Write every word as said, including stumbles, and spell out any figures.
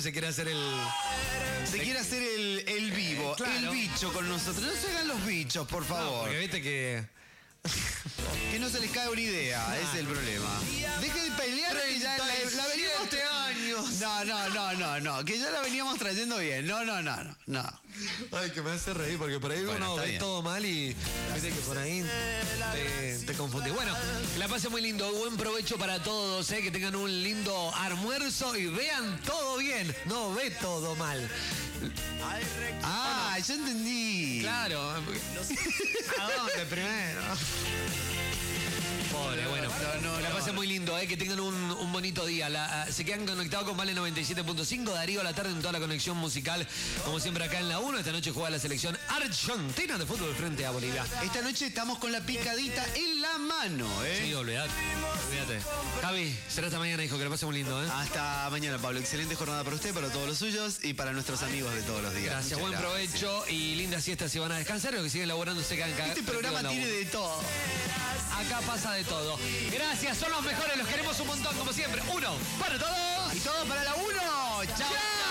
se quiere hacer el... Se quiere hacer el, el vivo, Claro. el bicho con nosotros. No se hagan los bichos, por No, favor. porque viste que... Que no se les cae una idea, ese es el problema. Dejen de pelear, que ya la, la veníamos treinta y siete años. No, no, no, no, no, que ya la veníamos trayendo bien. No, no, no, no, no. Ay, que me hace reír, porque por ahí Bueno, uno está ve bien. todo mal y viste que por ahí te, te confundís. Bueno, que la pase muy lindo, buen provecho para todos, ¿eh? Que tengan un lindo almuerzo y vean todo bien, no ve todo mal. Ah, yo entendí. Claro. ¿A dónde primero? Pobre, bueno. No, no, que la no, pase no. muy lindo, eh, que tengan un, un bonito día. La, se quedan conectados con Vale noventa y siete punto cinco, Darío a la tarde en toda la conexión musical. Como siempre acá en la uno, esta noche juega la selección argentina de fútbol frente a Bolivia. Esta noche estamos con la picadita en la mano, ¿eh? Sí, olvidate. Olvídate. Javi, será esta mañana, hijo, que la pase muy lindo, ¿eh? Hasta mañana, Pablo. Excelente jornada para usted, para todos los suyos y para nuestros amigos de todos los días. Gracias, Muchas buen gracias. provecho y linda siesta si van a descansar. Los que siguen laburando se quedan cagados. Este programa tiene de todo. Acá pasa de todo. Gracias, son los mejores, los queremos un montón, como siempre. Uno para todos. Y todo para la uno. ¡Chao!